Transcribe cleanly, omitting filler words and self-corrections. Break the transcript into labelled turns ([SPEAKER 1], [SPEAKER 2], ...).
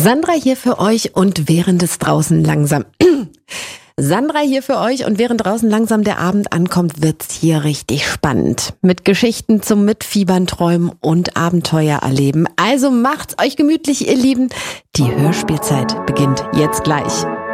[SPEAKER 1] Sandra hier für euch und während es draußen langsam der Abend ankommt, wird's hier richtig spannend. Mit Geschichten zum Mitfiebern, Träumen und Abenteuer erleben. Also macht's euch gemütlich, ihr Lieben. Die Hörspielzeit beginnt jetzt gleich.